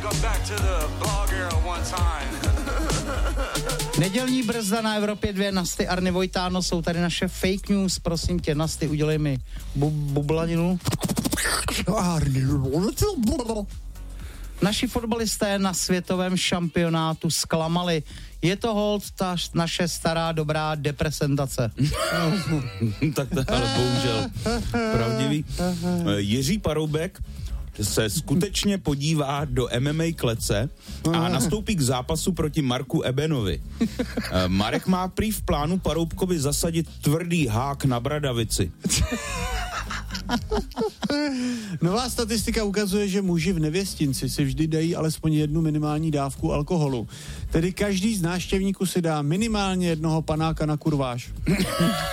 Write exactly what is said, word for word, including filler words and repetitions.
Nedělní brzda na Evropě dva, Nasty, Arny, Vojtáno, jsou tady naše fake news, prosím tě, Nasty, udělej mi bu- bublaninu. Naši fotbalisté na světovém šampionátu zklamali. Je to hold ta naše stará dobrá depresentace. Tak to ale bohužel pravdivý. Jiří Paroubek se skutečně podívá do M M A klece a nastoupí k zápasu proti Marku Ebenovi. Marek má prý v plánu Paroubkovi zasadit tvrdý hák na bradavici. Nová statistika ukazuje, že muži v nevěstinci si vždy dají alespoň jednu minimální dávku alkoholu. Tedy každý z návštěvníků si dá minimálně jednoho panáka na kurváž.